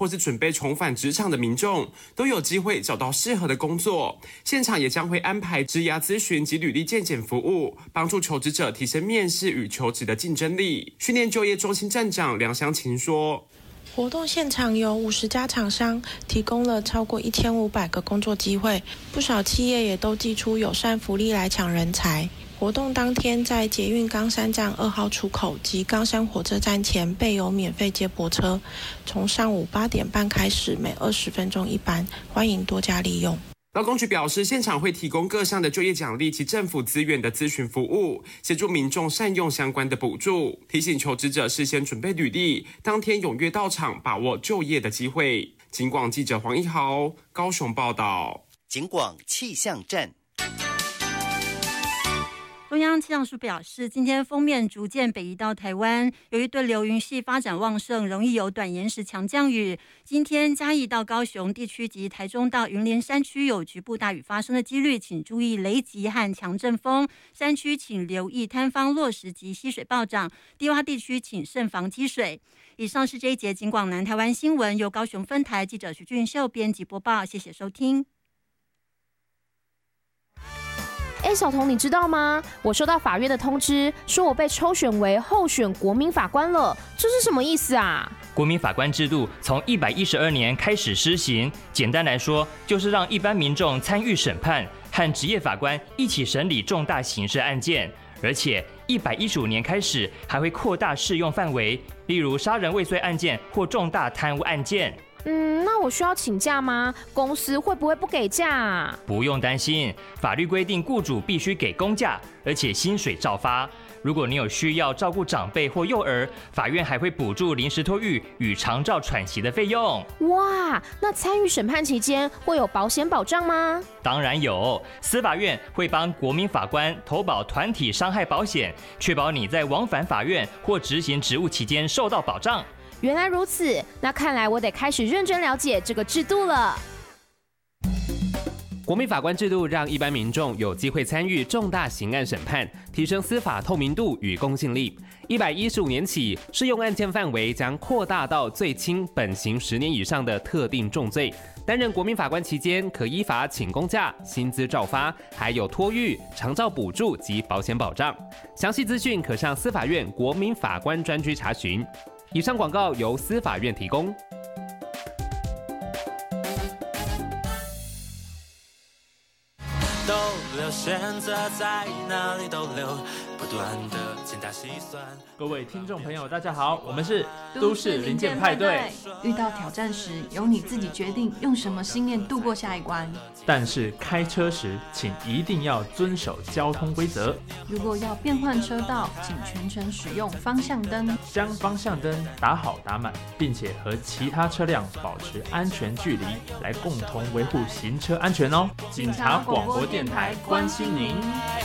或是准备重返职场的民众，都有机会找到适合的工作。现场也将会安排职涯咨询及履历健检服务，帮助求职者提升面试与求职的竞争力。训练就业中心站长梁湘琴说， 活动现场有50家厂商，提供了超过1500个工作机会，不少企业也都祭出友善福利来抢人才。活动当天，在捷运冈山站2号出口及冈山火车站前备有免费接驳车，从上午8点半开始，每20分钟一班，欢迎多加利用。 劳工局表示，现场会提供各项的就业奖励及政府资源的咨询服务，协助民众善用相关的补助，提醒求职者事先准备履历，当天踊跃到场，把握就业的机会。警广记者黄一豪高雄报道。 警广气象站。 中央气象署表示，今天锋面逐渐北移到台湾，由于对流云系发展旺盛，容易有短延时强降雨。今天嘉义到高雄地区及台中到云林山区有局部大雨发生的几率，请注意雷击和强阵风。山区请留意坍方落石及溪水暴涨，低洼地区请慎防积水。以上是这一节警广南台湾新闻，由高雄分台记者徐俊秀编辑播报，谢谢收听。 小童，你知道吗？我收到法院的通知，说我被抽选为候选国民法官了，这是什么意思啊？ 国民法官制度从112年开始施行，简单来说，就是让一般民众参与审判，和职业法官一起审理重大刑事案件。而且115年开始还会扩大适用范围，例如杀人未遂案件或重大贪污案件。 那我需要请假吗？公司会不会不给假啊？ 不用担心，法律规定雇主必须给公假，而且薪水照发。如果你有需要照顾长辈或幼儿，法院还会补助临时托育与长照喘息的费用。 哇，那参与审判期间会有保险保障吗？ 当然有，司法院会帮国民法官投保团体伤害保险，确保你在往返法院或执行职务期间受到保障。 原来如此，那看来我得开始认真了解这个制度了。 国民法官制度让一般民众有机会参与重大刑案审判，提升司法透明度与公信力。115年起，适用案件范围将扩大到最轻本刑10年以上的特定重罪。担任国民法官期间，可依法请公假、薪资照发，还有托育、长照补助及保险保障。详细资讯可上司法院国民法官专区查询。以上广告由司法院提供。 逗留，选择在哪里逗留，不断的精打细算。 各位听众朋友，大家好，我们是都市零件派对。 遇到挑战时，由你自己决定用什么信念度过下一关。 但是开车时，请一定要遵守交通规则。 如果要变换车道，请全程使用方向灯， 将方向灯打好打满，并且和其他车辆保持安全距离，来共同维护行车安全哦。警察广播电台关心您。